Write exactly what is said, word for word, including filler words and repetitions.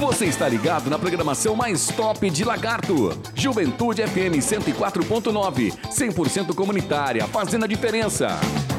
Você está ligado na programação mais top de Lagarto. Juventude F M cento e quatro ponto nove, cem por cento comunitária, fazendo a diferença.